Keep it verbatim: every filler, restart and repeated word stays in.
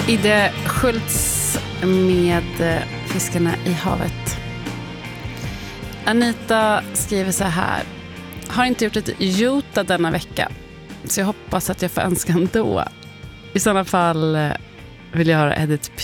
Idde Schultz med Fiskarna i havet. Anita skriver så här: har inte gjort ett jota denna vecka, så jag hoppas att jag får önska ändå. I sådana fall vill jag höra Edith